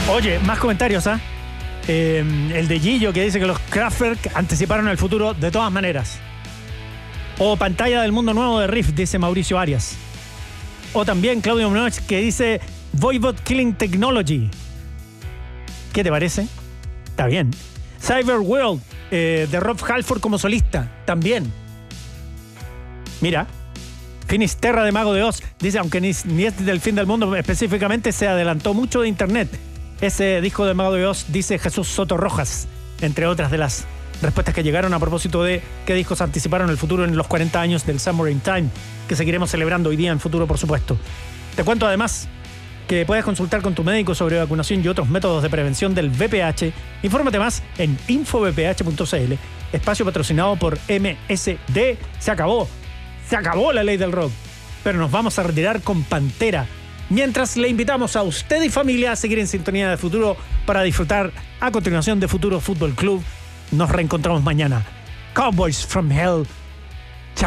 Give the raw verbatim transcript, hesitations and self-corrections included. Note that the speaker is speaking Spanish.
Oye, más comentarios, ¿ah? ¿eh? El de Gillo, que dice que los Kraftwerk anticiparon el futuro de todas maneras. O pantalla del mundo nuevo de Riff, dice Mauricio Arias. O también Claudio Munoz, que dice Voivod Killing Technology. ¿Qué te parece? Está bien. Cyber World, eh, de Rob Halford como solista, también. Mira. Finisterra de Mago de Oz, dice, aunque ni, ni es del fin del mundo específicamente, se adelantó mucho de internet. Ese disco de Mago de Oz, dice Jesús Soto Rojas, entre otras de las respuestas que llegaron a propósito de qué discos anticiparon el futuro en los cuarenta años del Summer in Time, que seguiremos celebrando hoy día en futuro, por supuesto. Te cuento además que puedes consultar con tu médico sobre vacunación y otros métodos de prevención del V P H. Infórmate más en info v p h punto c l, espacio patrocinado por M S D. Se acabó. Se acabó la ley del rock, pero nos vamos a retirar con Pantera. Mientras le invitamos a usted y familia a seguir en sintonía de Futuro para disfrutar a continuación de Futuro Fútbol Club. Nos reencontramos mañana. Cowboys from Hell